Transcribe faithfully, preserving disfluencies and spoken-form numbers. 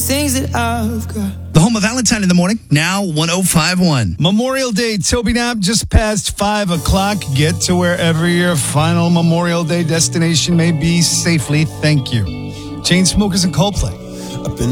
things that I've got. The home of Valentine in the morning, now one oh five point one. Memorial Day, Toby Knapp, just past five o'clock. Get to wherever your final Memorial Day destination may be safely. Thank you. Chainsmokers and Coldplay.